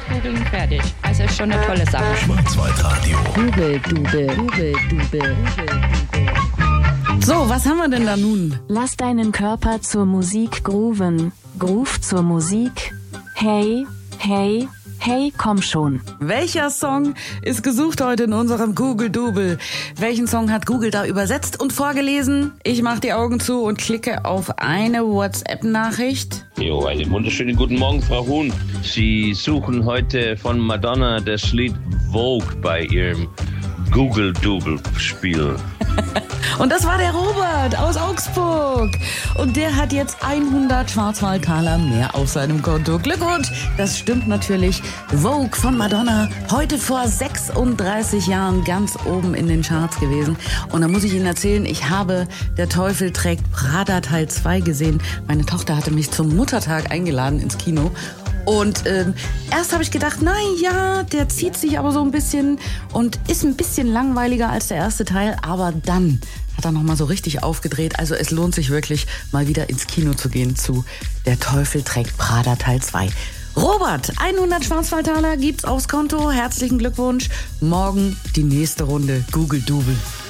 nachgoogeln, fertig. Also ist schon eine tolle Sache. Schwarzwaldradio. Google-Dube. So, was haben wir denn da nun? Lass deinen Körper zur Musik grooven. Groove zur Musik. Hey, hey, hey, komm schon. Welcher Song ist gesucht heute in unserem Google-Double? Welchen Song hat Google da übersetzt und vorgelesen? Ich mache die Augen zu und klicke auf eine WhatsApp-Nachricht. Jo, einen wunderschönen guten Morgen, Frau Huhn. Sie suchen heute von Madonna das Lied Vogue bei ihrem Google-Double-Spiel. Und das war der Robert aus Augsburg. Und der hat jetzt 100 Schwarzwaldtaler mehr auf seinem Konto. Glückwunsch! Das stimmt natürlich. Vogue von Madonna, heute vor 36 Jahren ganz oben in den Charts gewesen. Und da muss ich Ihnen erzählen, ich habe Der Teufel trägt Prada Teil 2 gesehen. Meine Tochter hatte mich zum Muttertag eingeladen ins Kino. Und erst habe ich gedacht, ja, der zieht sich aber so ein bisschen und ist ein bisschen langweiliger als der erste Teil. Aber dann hat er nochmal so richtig aufgedreht. Also es lohnt sich wirklich, mal wieder ins Kino zu gehen zu Der Teufel trägt Prada Teil 2. Robert, 100 Schwarzwaldtaler gibt's aufs Konto. Herzlichen Glückwunsch. Morgen die nächste Runde Google-Double.